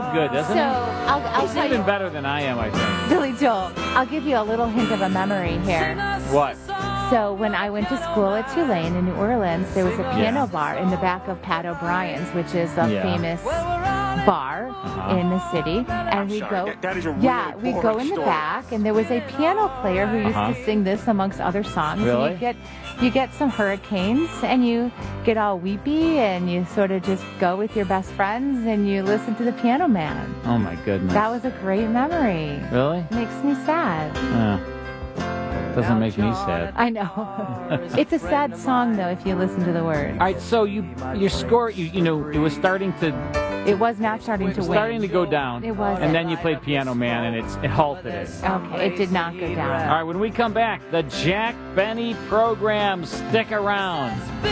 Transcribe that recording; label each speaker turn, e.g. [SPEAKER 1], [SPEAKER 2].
[SPEAKER 1] good, doesn't
[SPEAKER 2] So
[SPEAKER 1] he?
[SPEAKER 2] I'll
[SPEAKER 1] He's
[SPEAKER 2] tell
[SPEAKER 1] even
[SPEAKER 2] you,
[SPEAKER 1] better than I am, I think.
[SPEAKER 2] Billy Joel. I'll give you a little hint of a memory here.
[SPEAKER 1] What?
[SPEAKER 2] So when I went to school at Tulane in New Orleans, there was a piano bar in the back of Pat O'Brien's, which is a famous bar in the city. And we go, we go in the back, and there was a piano player who used to sing this amongst other songs.
[SPEAKER 1] Really?
[SPEAKER 2] And you get some hurricanes, and you get all weepy, and you sort of just go with your best friends, and you listen to the Piano Man.
[SPEAKER 1] Oh my goodness.
[SPEAKER 2] That was a great memory.
[SPEAKER 1] Really?
[SPEAKER 2] Makes me sad.
[SPEAKER 1] Doesn't make me sad.
[SPEAKER 2] I know. It's a sad song, though, if you listen to the words.
[SPEAKER 1] All right, so your score, you know, it was starting to
[SPEAKER 2] It was not starting to win.
[SPEAKER 1] starting to go down.
[SPEAKER 2] It was.
[SPEAKER 1] And then you played Piano Man, and it halted it.
[SPEAKER 2] Okay, it did not go down.
[SPEAKER 1] All right, when we come back, the Jack Benny program. Stick around.